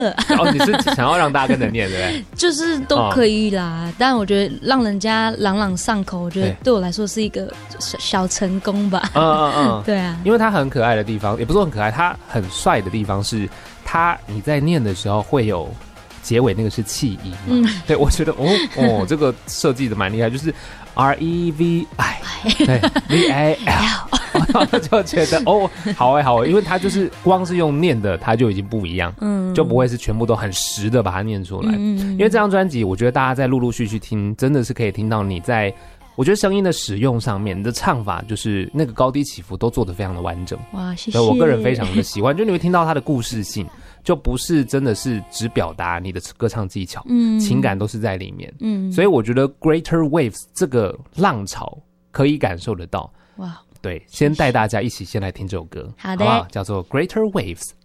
哦，你是想要让大家跟着念，对不对？ 就是都可以啦，但我觉得让人家朗朗上口，我觉得对我来说是一个小成功吧。对啊， 因为他很可爱的地方，也不是说很可爱，他很帅的地方是你在念的时候会有结尾那个是气音嘛，对，我觉得这个设计的蛮厉害，就是 REVI 对 VAL， 就觉得好好，因为他就是光是用念的，他就已经不一样，就不会是全部都很实的把它念出来。因为这张专辑，我觉得大家在陆陆续续听，真的是可以听到你在。我觉得声音的使用上面，你的唱法就是那个高低起伏都做得非常的完整。 哇，谢谢！ 我个人非常的喜欢，就你会听到它的故事性，就不是真的是只表达你的歌唱技巧，情感都是在里面。所以我觉得 Greater Waves 这个浪潮可以感受得到。哇，对，先带大家一起先来听这首歌， 好的， 好不好？叫做 Greater Waves。